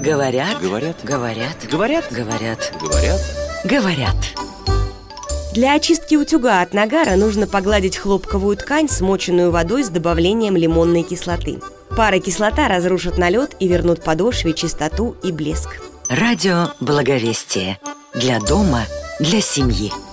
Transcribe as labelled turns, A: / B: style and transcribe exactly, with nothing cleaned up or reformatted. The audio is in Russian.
A: Говорят,
B: Говорят,
A: говорят,
B: говорят,
A: говорят,
B: говорят.
A: говорят.
C: Для очистки утюга от нагара нужно погладить хлопковую ткань, смоченную водой с добавлением лимонной кислоты. Пара кислота разрушат налет и вернут подошве чистоту и блеск.
A: Радио Благовестие. Для дома, для семьи.